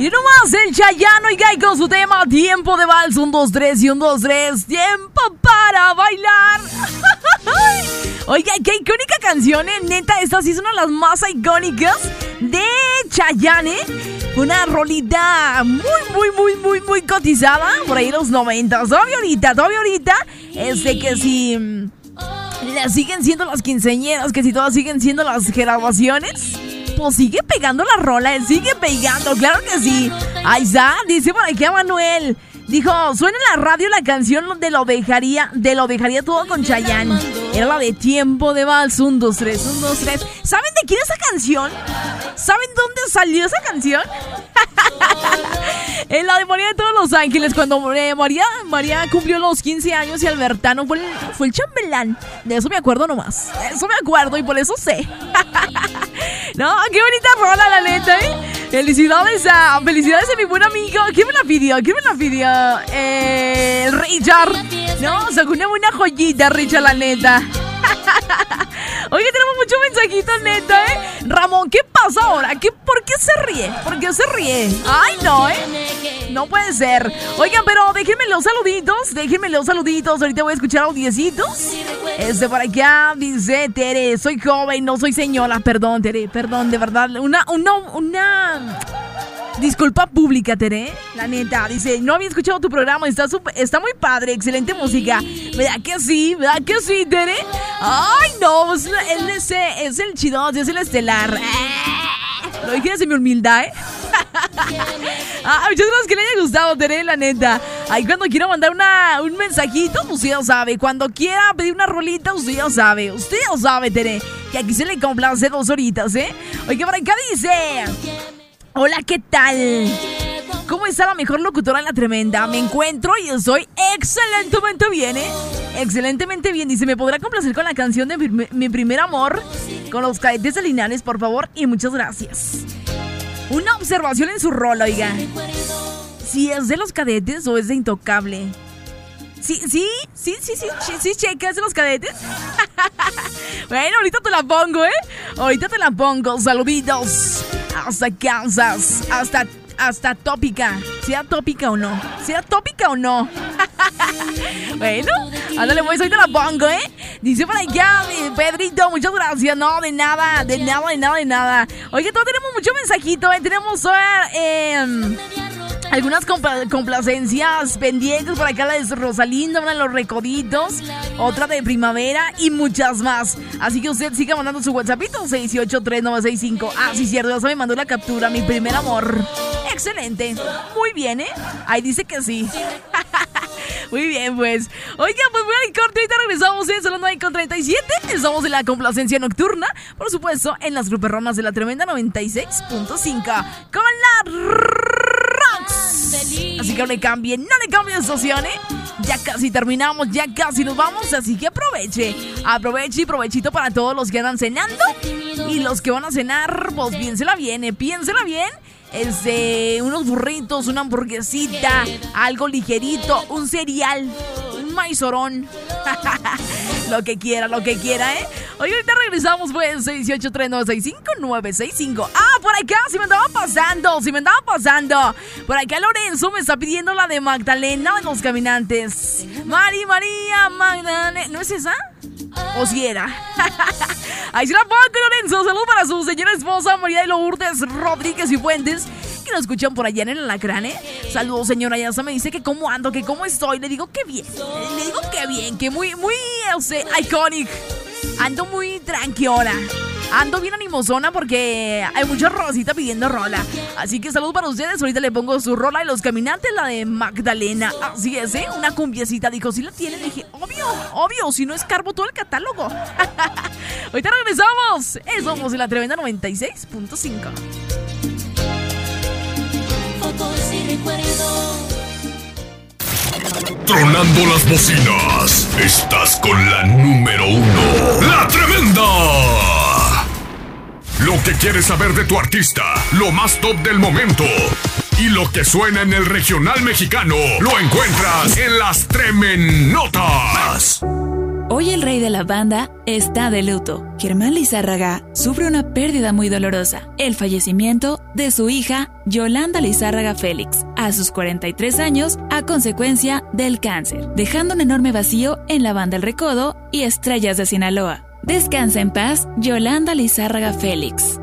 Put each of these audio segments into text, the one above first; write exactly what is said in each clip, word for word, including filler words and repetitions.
Y nomás el Chayanne, oiga, y con su tema Tiempo de Vals, un, dos, tres y un, dos, tres. Tiempo para bailar. Oiga, qué icónica canción, ¿eh? Neta, esta sí es una de las más icónicas de Chayanne. Una rolita muy, muy, muy, muy, muy cotizada por ahí en los noventas. Todavía ahorita, todavía ahorita. Es de que si le siguen siendo las quinceañeras, que si todas siguen siendo las graduaciones, pues sigue pegando la rola, él sigue pegando, claro que sí. Ahí está, dice por aquí a Manuel. Dijo, suena en la radio la canción de lo dejaría, de lo dejaría todo con Chayanne. Era la de Tiempo de Vals, un, dos, tres, un, dos, tres. ¿Saben de quién es esa canción? ¿Saben dónde salió esa canción? En la de María de todos los Ángeles, cuando eh, María, María cumplió los quince años y Albertano fue el, fue el chambelán. De eso me acuerdo nomás. De eso me acuerdo y por eso sé. No, qué bonita rola, la neta, ¿eh? Felicidades a, felicidades a mi buen amigo. ¿Quién me la pidió? ¿Quién me la pidió? Eh, Richard. No, sacó una buena joyita, Richard, la neta. Oye, tenemos muchos mensajitos, neta, ¿eh? Ramón, ¿qué pasa ahora? ¿Qué, ¿Por qué se ríe? ¿Por qué se ríe? Ay, no, ¿eh? No puede ser. Oigan, pero déjenme los saluditos. Déjenme los saluditos. Ahorita voy a escuchar audiecitos. Este por acá dice Tere, soy joven, no soy señora. Perdón, Tere, perdón, de verdad. Una, una, una... disculpa pública, Tere, la neta. Dice, no había escuchado tu programa, está, super, está muy padre, excelente música. ¿Verdad que sí? ¿Verdad que sí, Tere? Ay, no, es, él es, es el chido, es el estelar. Lo dije desde mi humildad, ¿eh? Ah, muchas gracias que le haya gustado, Tere, la neta. Ahí cuando quiera mandar una, un mensajito, usted ya sabe. Cuando quiera pedir una rolita, usted ya sabe. Usted ya sabe, Tere, que aquí se le complace dos horitas, ¿eh? Oiga, por acá dice... Hola, ¿qué tal? ¿Cómo está la mejor locutora en La Tremenda? Me encuentro y estoy excelentemente bien, ¿eh? Excelentemente bien. Dice, ¿me podrá complacer con la canción de mi, mi primer amor? Con los Cadetes de Linares, por favor, y muchas gracias. Una observación en su rol, oiga. Si es de los Cadetes o es de Intocable. Sí, sí, sí, sí, sí, sí, sí, checa, ¿es de los Cadetes? Bueno, ahorita te la pongo, ¿eh? Ahorita te la pongo, saluditos. Hasta Kansas, hasta, hasta Tópica. ¿Sea Tópica o no? ¿Sea Tópica o no? Bueno, ándale, pues, ahorita la pongo, ¿eh? Dice por acá, Pedrito, muchas gracias. No, de nada, de nada, de nada, de nada. Oye, todos tenemos mucho mensajito, ¿eh? Tenemos, eh... algunas compla- complacencias pendientes. Por acá la de Rosalinda, una de Los Recoditos, otra de Primavera y muchas más. Así que usted siga mandando su WhatsAppito seis ocho tres nueve seis cinco. Ah, sí, cierto, ya se me mandó la captura. Mi primer amor. Excelente. Muy bien, ¿eh? Ahí dice que sí. Muy bien, pues. Oigan, pues voy al corte. Ahorita regresamos en Solo nueve con treinta y siete. Estamos en la complacencia nocturna. Por supuesto, en las gruperronas de La Tremenda noventa y seis punto cinco. Con la Rocks. Así que no le cambien, no le cambien de estación, ¿eh? Ya casi terminamos, ya casi nos vamos. Así que aproveche. Aproveche y provechito para todos los que andan cenando. Y los que van a cenar, pues piénsela bien, ¿eh? Piénsela bien. Este, unos burritos, una hamburguesita, algo ligerito, un cereal, un maizorón. Lo que quiera, lo que quiera, ¿eh? Oye, ahorita regresamos, pues, seis ocho tres nueve seis cinco nueve seis cinco. Ah, por acá, si me andaba pasando, si me andaba pasando. Por acá Lorenzo me está pidiendo la de Magdalena de los Caminantes. Mari, María, Magdalena. ¿No es esa? ¿O si era? Ahí se la pongo, Lorenzo. Saludos para su señora esposa, María de Lourdes Rodríguez y Fuentes, que nos escuchan por allá en el Alacrán, ¿eh? Saludos, señora. Ya se me dice que cómo ando, que cómo estoy. Le digo que bien. Le digo que bien, que muy, muy, o sea, iconic. Ando muy tranquila. Ando bien animosona porque hay mucha Rosita pidiendo rola. Así que saludos para ustedes. Ahorita le pongo su rola de Los Caminantes, la de Magdalena. Así es, ¿eh? Una cumbiecita. Dijo, si la tiene. Le dije, obvio, obvio. Si no escarbo todo el catálogo. Ahorita regresamos. Eh, somos en La Tremenda noventa y seis punto cinco. Fotos y recuerdos. Tronando las bocinas. Estás con la número uno. ¡La Tremenda! Lo que quieres saber de tu artista, lo más top del momento y lo que suena en el regional mexicano, lo encuentras en Las Tremenotas. Hoy el rey de la banda está de luto. Germán Lizárraga sufre una pérdida muy dolorosa, el fallecimiento de su hija Yolanda Lizárraga Félix, a sus cuarenta y tres años a consecuencia del cáncer, dejando un enorme vacío en la banda El Recodo y Estrellas de Sinaloa. Descansa en paz, Yolanda Lizárraga Félix.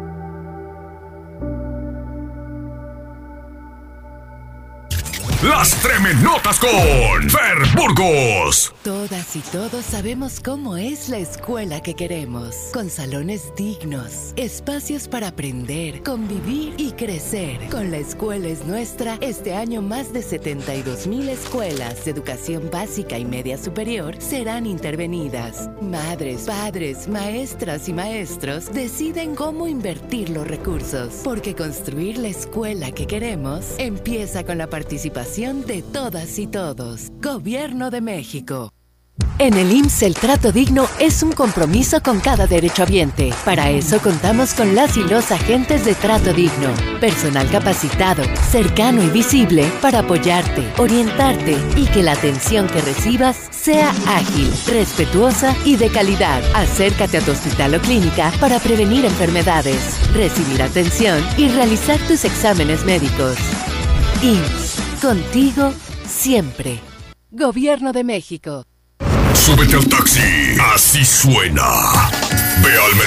Las Tremenotas con Fer Burgos. Todas y todos sabemos cómo es la escuela que queremos, con salones dignos, espacios para aprender, convivir y crecer. Con La Escuela es Nuestra, este año más de setenta y dos mil escuelas de educación básica y media superior serán intervenidas. Madres, padres, maestras y maestros deciden cómo invertir los recursos, porque construir la escuela que queremos empieza con la participación de todas y todos. Gobierno de México. En el I M S S el trato digno es un compromiso con cada derechohabiente. Para eso contamos con las y los agentes de Trato Digno. Personal capacitado, cercano y visible para apoyarte, orientarte y que la atención que recibas sea ágil, respetuosa y de calidad. Acércate a tu hospital o clínica para prevenir enfermedades, recibir atención y realizar tus exámenes médicos. I M S S, contigo siempre. Gobierno de México. Súbete al taxi, así suena. Ve al